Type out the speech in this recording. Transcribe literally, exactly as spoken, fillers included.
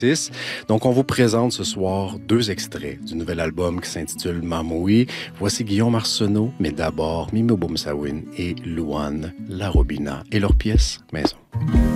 Donc, on vous présente ce soir deux extraits du nouvel album qui s'intitule Mamoui. Voici Guillaume Arsenault, mais d'abord Mimo Boumsawin et Louane Larobina et leur pièce Maison.